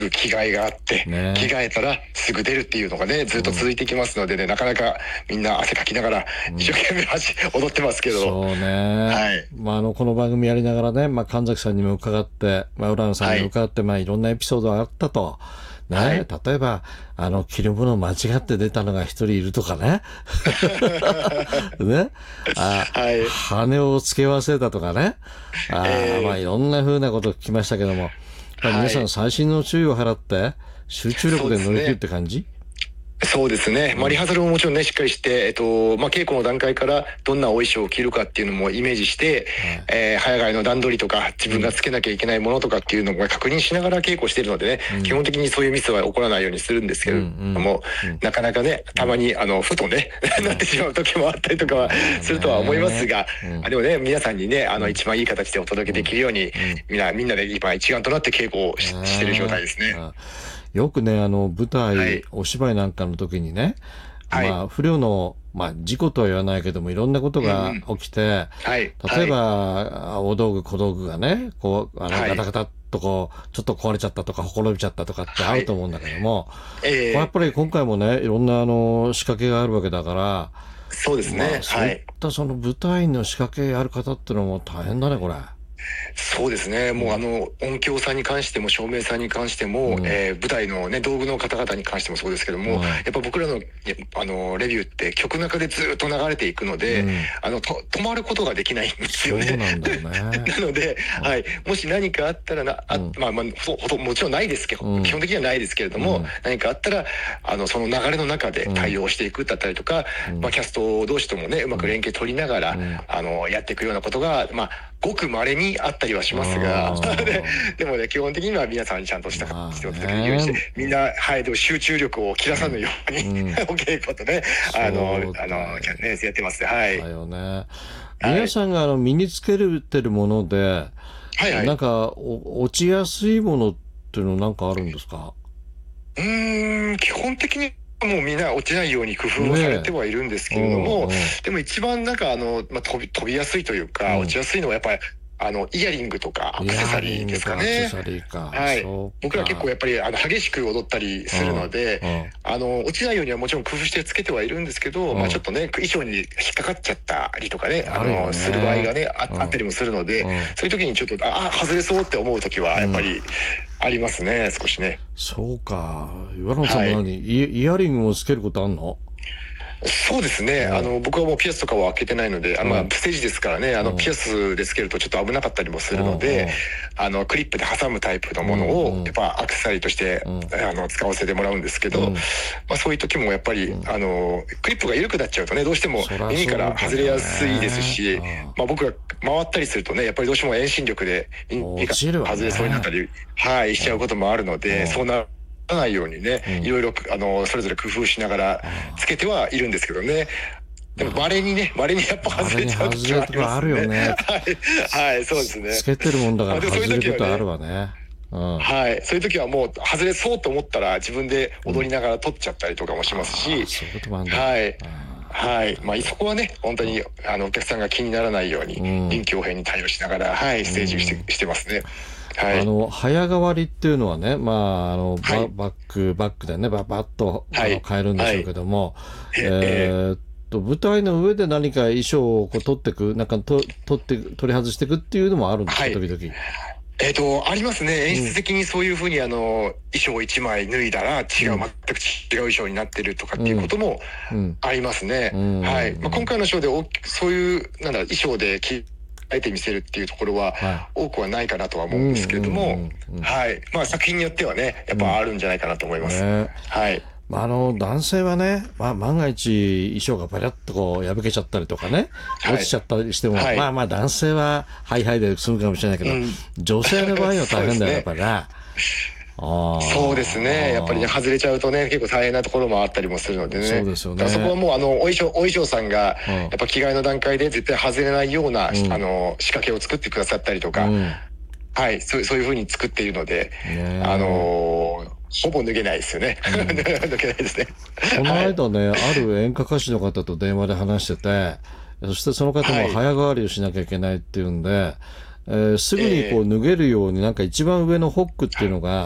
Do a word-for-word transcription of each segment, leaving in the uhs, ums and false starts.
着替えがあって、 ね、 着替えたらすぐ出るっていうのがねずっと続いてきますのでね、うん、なかなかみんな汗かきながら一生懸命走、うん、踊ってますけど、 そうね、 はい、 まあ、あのこの番組やりながらね、まあ、神崎さんにも伺って、まあ、浦野さんにも伺って、はい、まあ、いろんなエピソードがあったと。ね、はい、例えば、あの、着るものを間違って出たのが一人いるとかね。ね。あ、はい、羽を付け忘れたとかね。あ、えー、まあ、いろんな風なこと聞きましたけども、皆さん細心の注意を払って、集中力で乗り切るって感じ？ そうですね。まあ、リハーサルももちろんね、しっかりして、えっと、まあ、稽古の段階からどんなお衣装を着るかっていうのもイメージして、はい、えー、早替えの段取りとか、自分がつけなきゃいけないものとかっていうのも確認しながら稽古してるのでね、うん、基本的にそういうミスは起こらないようにするんですけれども、うんうんうん、なかなかね、たまに、あの、ふとね、うん、なってしまう時もあったりとかはするとは思いますが、うん、でもね、皆さんにね、あの、一番いい形でお届けできるように、うん、みんな、みんなで今一丸となって稽古を し, してる状態ですね。 よくね、あの、舞台、はい、お芝居なんかの時にね、はい、まあ、不慮の、まあ、事故とは言わないけども、いろんなことが起きて、うん、はい、例えば、はい、お道具、小道具がね、こう、あの、ガタガタっとこう、ちょっと壊れちゃったとか、ほころびちゃったとかってあると思うんだけども、はい、えー、やっぱり今回もね、いろんな、あの、仕掛けがあるわけだから、 そうですね。 まあ、そういったその舞台の仕掛けやる方っていうのも大変だね、これ。 そうですね。もうあの音響さんに関しても照明さんに関しても、うん、えー、舞台のね道具の方々に関してもそうですけども、うん、やっぱ僕らのあのレビューって曲の中でずっと流れていくので、うん、あのと止まることができないんですよね。 そうなんだよね。 なので、うん、はい、もし何かあったらな、あ、うん、まあまあほともちろんないですけど、うん、基本的にはないですけれども、うん、何かあったらあのその流れの中で対応していくだったりとか、うん、まあキャスト同士ともねうまく連携取りながら、うん、あのやっていくようなことがまあごく稀にあったりはしますがで, でもね基本的には皆さんにちゃんとした形でお届けできるようにして、みんな、はい、でも集中力を切らさぬように、うん、お稽古とねあのあの、ね、やってます。はい。 だよね。皆さんがあの身につけてるもので、はいはい、なんかお落ちやすいものっていうのなんかあるんですか？ うーん基本的にもうみんな落ちないように工夫をされてはいるんですけれども、ね、でも一番なんかあの、まあ、飛び、飛びやすいというか、うん、落ちやすいのはやっぱりあのイヤリングとかアクセサリーですかね。アクセサリーか。はい。僕ら結構やっぱりあの激しく踊ったりするので、うんうん、あの落ちないようにはもちろん工夫してつけてはいるんですけど、うん、まあちょっとね衣装に引っかかっちゃったりとかね、あの、ね、する場合がね あ,、うん、あったりもするので、うん、そういう時にちょっとあ外れそうって思う時はやっぱり、うんありますね、少しね。 そうか。岩野さんも何、はい、イ, イヤリングをつけることあんの？ そうですね、うん、あの僕はもうピアスとかは開けてないので、うん、あまあステージですからね、あのピアスでつけるとちょっと危なかったりもするので、うん、あのクリップで挟むタイプのものをやっぱアクセサリーとして、うん、あの使わせてもらうんですけど、うん、まあそういう時もやっぱり、うん、あのクリップが緩くなっちゃうとねどうしても耳から外れやすいですし、まあ僕が回ったりするとねやっぱりどうしても遠心力で耳が外れそうになったり、はいしちゃうこともあるので、そうなないようにね、うん、いろいろあのそれぞれ工夫しながらつけてはいるんですけどね。でも稀にね、稀にやっぱ外れちゃう時はありますね。 あるよね。 はい、はい、そうですね。 つけてるもんだから外れることあるわね。 うん、はい、そういう時はもう外れそうと思ったら自分で踊りながら撮っちゃったりとかもしますし、うん、 そういうこともあるんだ。 はい。はい、まあそこはね本当にあのお客さんが気にならないように、うん、臨機応変に対応しながら、はい、ステージして、うん、してますね。はい、あの早変わりっていうのはね、まああの、はい、バックバックでねババッと、はい、あの変えるんでしょうけども、はい、えー、っと舞台の上で何か衣装をこう取っていく、なんかと取って取り外していくっていうのもあるんですか、はい、時々。 えっと、ありますね。演出的にそういうふうに、あの、衣装を一枚脱いだら違う、うん、全く違う衣装になってるとかっていうこともありますね。うんうん、はい。まあ、今回のショーでそういう、なんだ、衣装で着替えてみせるっていうところは、多くはないかなとは思うんですけれども、はい。まあ、作品によってはね、やっぱあるんじゃないかなと思います。うんね、はい。 まあ、あの男性はね、まあ、万が一衣装がパリャッとこう破けちゃったりとかね、落ちちゃったりしても、はい、まあまあ男性はハイハイで済むかもしれないけど、うん、女性の場合は大変だよ、やっぱりな。 あそうですね。やっぱりね、外れちゃうとね、結構大変なところもあったりもするのでね。 そうですよね。 そこはもう、あの、お衣装、お衣装さんが、やっぱ着替えの段階で絶対外れないような、うん、あの、仕掛けを作ってくださったりとか、うん、はい、そう、そういうふうに作っているので、あのー、ほぼ脱げないですよね。うん、脱げないですね。 この間ね、はい、ある演歌歌手の方と電話で話してて、そしてその方も早変わりをしなきゃいけないっていうんで、はい、えー、すぐにこう脱げるようになんか一番上のホックっていうのが、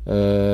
えー